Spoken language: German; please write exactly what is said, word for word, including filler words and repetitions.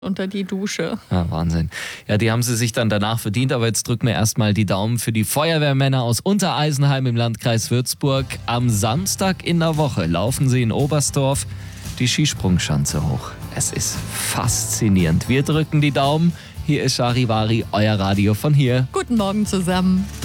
unter die Dusche. Ja, Wahnsinn. Ja, die haben sie sich dann danach verdient, aber jetzt drücken wir erstmal die Daumen für die Feuerwehrmänner aus Untereisenheim im Landkreis Würzburg. Am Samstag in der Woche laufen sie in Oberstdorf die Skisprungschanze hoch. Es ist faszinierend. Wir drücken die Daumen. Hier ist Charivari, euer Radio von hier. Guten Morgen zusammen.